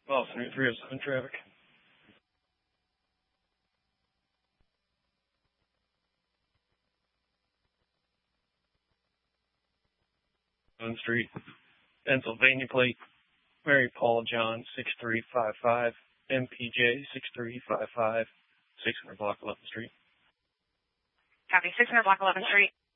Boston Route 307 traffic. Street, Pennsylvania plate, Mary Paul John 6355, MPJ 6355, 600 block 11th Street. Copy, 600 block 11th Street.